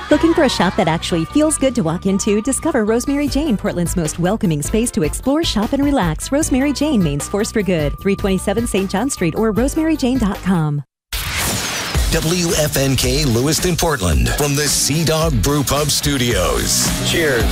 Looking for a shop that actually feels good to walk into? Discover Rosemary Jane, Portland's most welcoming space to explore, shop, and relax. Rosemary Jane, Maine's force for good. 327 St. John Street or rosemaryjane.com. WFNK Lewiston, Portland, from the Sea Dog Brew Pub Studios. Cheers.